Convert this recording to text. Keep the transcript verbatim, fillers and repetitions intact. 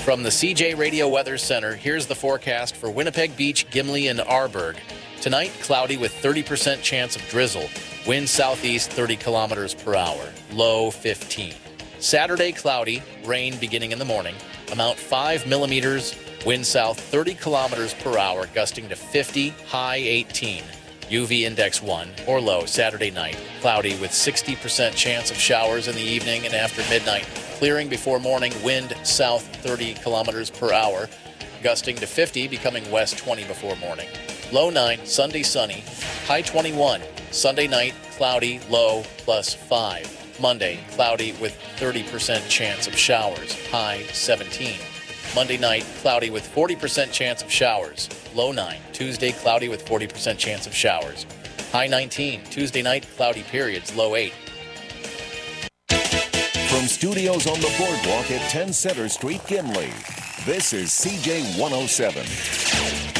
From the C J Radio Weather Center, here's the forecast for Winnipeg Beach, Gimli, and Arborg. Tonight, cloudy with thirty percent chance of drizzle. Wind southeast thirty kilometers per hour. Low fifteen. Saturday, cloudy, rain beginning in the morning. Amount five millimeters. Wind south thirty kilometers per hour, gusting to fifty, high eighteen. U V index one or low Saturday night. Cloudy with sixty percent chance of showers in the evening and after midnight. Clearing before morning, wind south thirty kilometers per hour, gusting to fifty, becoming west twenty before morning. Low nine, Sunday sunny, high twenty-one. Sunday night, cloudy, low plus five. Monday, cloudy with thirty percent chance of showers, high seventeen. Monday night, cloudy with forty percent chance of showers, low nine. Tuesday, cloudy with forty percent chance of showers, high nineteen. Tuesday night, cloudy periods, low eight. From studios on the boardwalk at ten Center Street, Gimli, this is C J one oh seven.